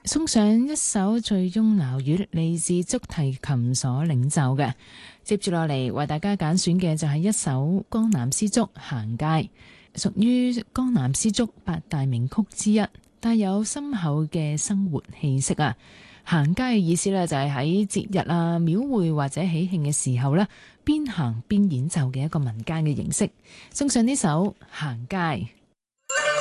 送上一首醉翁鬧月，嚟自竹提琴所領奏嘅。接住落嚟為大家揀選嘅就係一首江南絲竹行街，屬於江南絲竹八大名曲之一，帶有深厚嘅生活氣息啊！行街嘅意思呢，就係喺節日啊、廟會或者喜慶嘅時候呢，邊行邊演奏嘅一個民間嘅形式。送上呢首行街。